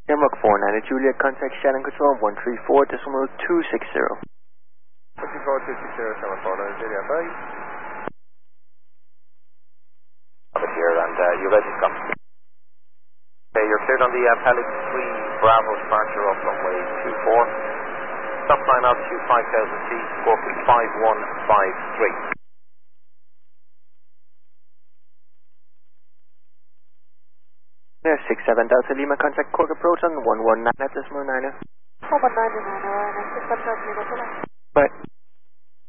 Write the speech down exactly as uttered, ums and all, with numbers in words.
Hamrock four nine Juliet, contact Shannon Control one three four decimal two six zero. one three four two six zero, Hamrock four nine Juliet, bye. Have it here, and uh, you're ready to come. Okay, you're cleared on the uh, Pellet three Bravo departure off runway two four. Stop line altitude five thousand feet, scorpion five one five three. There, six seven Delta Lima, contact Cork approach on one one nine decimal nine. one one nine nine, six seven Delta Lima, Bye.